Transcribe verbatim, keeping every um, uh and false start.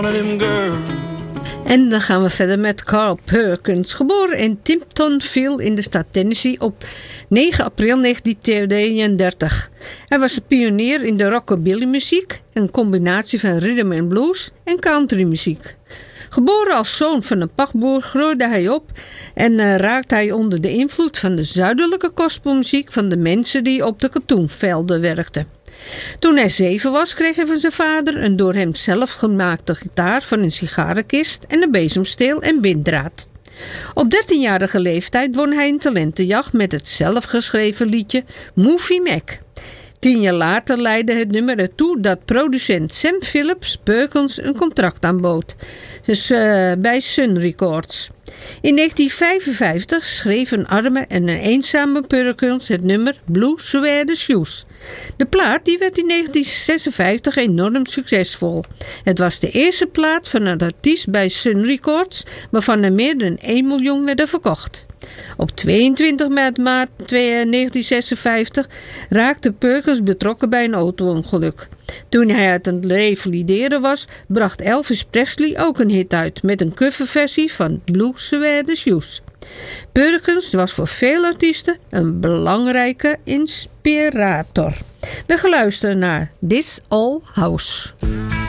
En dan gaan we verder met Carl Perkins. Geboren in Timptonville in de staat Tennessee op negen april negentien tweeëndertig. Hij was een pionier in de rockabilly muziek, een combinatie van rhythm and blues en country muziek. Geboren als zoon van een pachtboer groeide hij op en uh, raakte hij onder de invloed van de zuidelijke gospelmuziek van de mensen die op de katoenvelden werkten. Toen hij zeven was, kreeg hij van zijn vader een door hem zelf gemaakte gitaar van een sigarenkist en een bezemsteel en binddraad. Op dertienjarige leeftijd won hij een talentenjacht met het zelfgeschreven liedje Movie Mac. Tien jaar later leidde het nummer ertoe dat producent Sam Phillips Perkins een contract aanbood, dus uh, bij Sun Records. In negentien vijfenvijftig schreef een arme en een eenzame Perkins het nummer Blue Suede Shoes. De plaat die werd in negentien zesenvijftig enorm succesvol. Het was de eerste plaat van een artiest bij Sun Records waarvan er meer dan één miljoen werden verkocht. Op tweeëntwintig maart negentien zesenvijftig raakte Perkins betrokken bij een auto-ongeluk. Toen hij uit het revalideren was, bracht Elvis Presley ook een hit uit met een coverversie van Blue Suede Shoes. Perkins was voor veel artiesten een belangrijke inspirator. We gaan luisteren naar This Old House.